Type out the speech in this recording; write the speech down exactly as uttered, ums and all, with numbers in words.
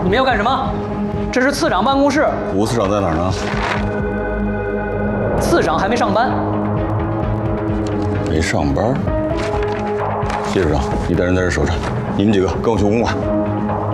你们要干什么？这是次长办公室。 吴次长在哪儿呢？ 次长还没上班。 没上班。谢处长，你带人在这守着，你们几个跟我去公馆。